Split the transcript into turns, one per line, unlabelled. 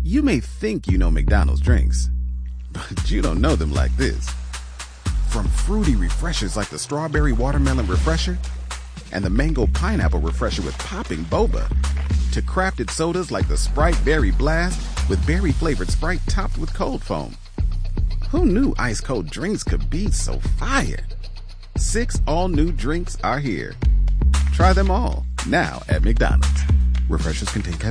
You may think you know McDonald's drinks, but you don't know them like this. From fruity refreshers like the Strawberry Watermelon Refresher and the Mango Pineapple Refresher with popping boba, to crafted sodas like the Sprite Berry Blast with berry-flavored Sprite topped with cold foam. Who knew ice-cold drinks could be so fire? 6 all-new drinks are here. Try them all, now at McDonald's. Refreshers contain